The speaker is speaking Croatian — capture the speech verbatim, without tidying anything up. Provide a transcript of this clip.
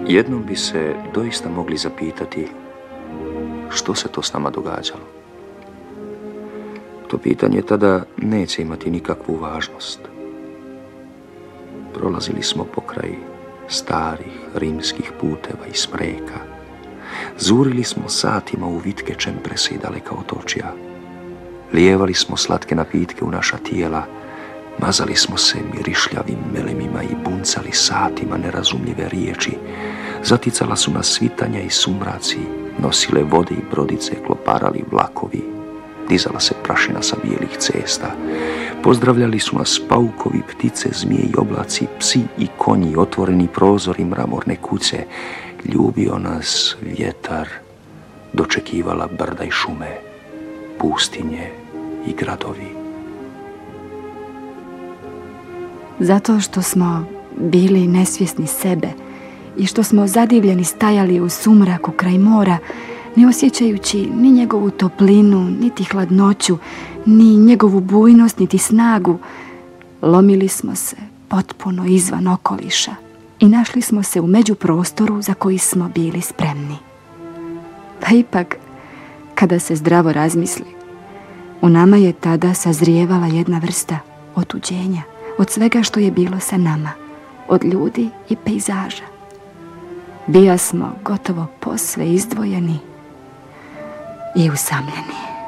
Jednom bi se doista mogli zapitati što se to s nama događalo. To pitanje tada neće imati nikakvu važnost. Prolazili smo pokraj starih rimskih puteva i smreka. Zurili smo satima u vitke čemprese i daleka otočja. Lijevali smo slatke napitke u naša tijela. Mazali smo se mirišljavim melemima i buncali satima nerazumljive riječi. Zaticala su nas svitanja i sumraci, nosile vode i brodice, kloparali vlakovi. Dizala se prašina sa bijelih cesta. Pozdravljali su nas paukovi, ptice, zmije i oblaci, psi i konji, otvoreni prozori mramorne kuće. Ljubio nas vjetar, dočekivala brda i šume, pustinje i gradovi. Zato što smo bili nesvjesni sebe i što smo zadivljeni stajali u sumraku kraj mora, ne osjećajući ni njegovu toplinu, niti hladnoću, ni njegovu bujnost, niti snagu, lomili smo se potpuno izvan okoliša i našli smo se u međuprostoru za koji smo bili spremni. Pa ipak, kada se zdravo razmisli, u nama je tada sazrijevala jedna vrsta otuđenja od svega što je bilo sa nama, od ljudi i pejzaža. Bija smo gotovo posve izdvojeni i usamljeni.